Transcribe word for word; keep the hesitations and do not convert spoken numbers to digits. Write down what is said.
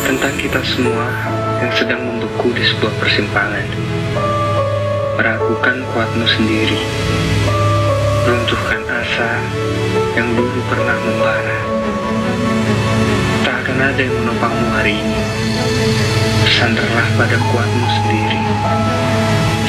tentang kita semua yang sedang membeku di sebuah persimpangan. Meragukan kuatmu sendiri, runtuhkan asa yang dulu pernah membara. Tak akan ada yang menopangmu hari ini. Bersandarlah pada kuatmu sendiri.